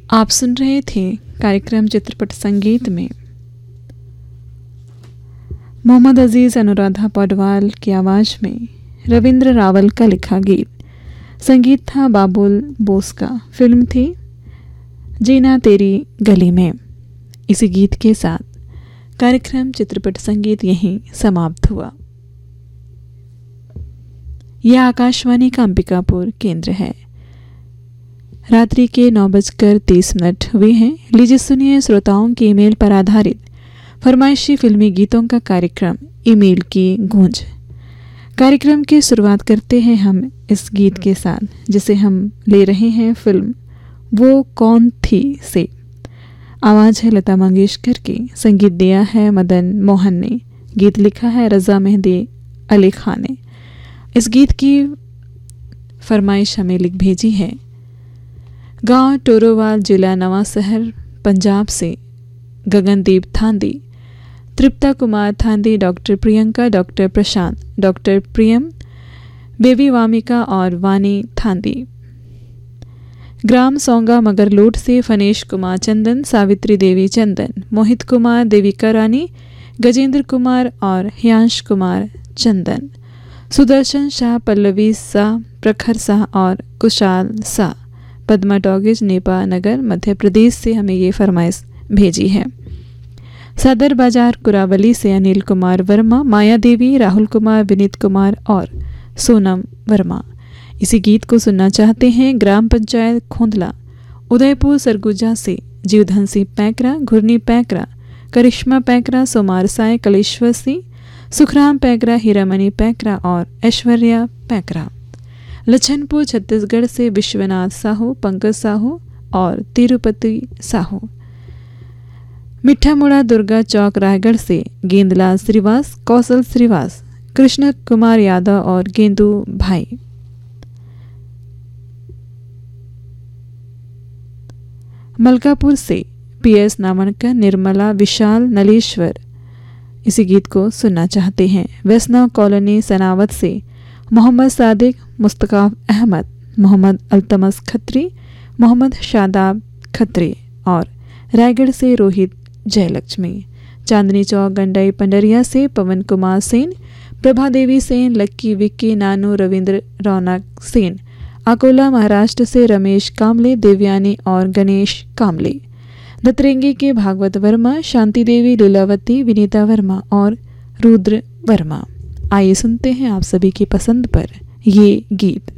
आप सुन रहे थे कार्यक्रम चित्रपट संगीत में मोहम्मद अजीज़ अनुराधा पौडवाल की आवाज़ में रविंद्र रावल का लिखा गीत। संगीत था बाबुल बोस का। फिल्म थी जीना तेरी गली में। इसी गीत के साथ कार्यक्रम चित्रपट संगीत यहीं समाप्त हुआ। यह आकाशवाणी का अंबिकापुर केंद्र है। रात्रि के 9:30 हुए हैं। लीजिए सुनिए श्रोताओं के ईमेल पर आधारित फरमाइशी फिल्मी गीतों का कार्यक्रम ईमेल की गूंज। कार्यक्रम की शुरुआत करते हैं हम इस गीत के साथ, जिसे हम ले रहे हैं फिल्म वो कौन थी से। आवाज़ है लता मंगेशकर की, संगीत दिया है मदन मोहन ने, गीत लिखा है रज़ा मेहंदी अली खान ने। इस गीत की फरमाइश हमें लिख भेजी है गांव टोरोवाल, जिला नवां शहर, पंजाब से गगनदीप थांदी, तृप्ता कुमार थांदी, डॉक्टर प्रियंका, डॉक्टर प्रशांत, डॉक्टर प्रियम, बेबी वामिका और वानी थांदी। ग्राम सोंगा मगरलोड से फनेश कुमार चंदन, सावित्री देवी चंदन, मोहित कुमार, देविका रानी, गजेंद्र कुमार और हियांश कुमार चंदन, सुदर्शन शाह, पल्लवी शाह, प्रखर शाह और कुशाल शाह, पद्मा टॉगिज, नेपा नगर, मध्य प्रदेश से हमें ये फरमाइश भेजी है। सदर बाजार कुरावली से अनिल कुमार वर्मा, माया देवी, राहुल कुमार, विनीत कुमार और सोनम वर्मा। इसी गीत को सुनना चाहते हैं ग्राम पंचायत खोंदला, उदयपुर सरगुजा से जीवधन सिंह पैकरा, घुरनी पैकरा, करिश्मा पैकरा, सोमार साय, कलेश्वर सिंह, सुखराम पैकरा, हीरामणि पैकरा और ऐश्वर्या पैकरा। लछनपुर छत्तीसगढ़ से विश्वनाथ साहू, पंकज साहू और तिरुपति साहू। मिठा मुड़ा दुर्गा चौक रायगढ़ से गेंदलाल श्रीवास, कौशल श्रीवास, कृष्ण कुमार यादव और गेंदू भाई। मलकापुर से पीएस नामनकर, निर्मला, विशाल, नलेश्वर इसी गीत को सुनना चाहते हैं। वैष्णव कॉलोनी सनावत से मोहम्मद सादिक, मुस्तकाफ अहमद, मोहम्मद अल्तमस खत्री, मोहम्मद शादाब खत्री और रायगढ़ से रोहित जयलक्ष्मी। चांदनी चौक गंडाई पंडरिया से पवन कुमार सेन, प्रभा देवी सेन, लक्की विक्की, नानू, रविंद्र रौनक सेन। अकोला महाराष्ट्र से रमेश कामले, देवयानी और गणेश कामले। दतरेंगे के भागवत वर्मा, शांति देवी, लीलावती, विनीता वर्मा और रुद्र वर्मा। आइए सुनते हैं आप सभी की पसंद पर ये गीत।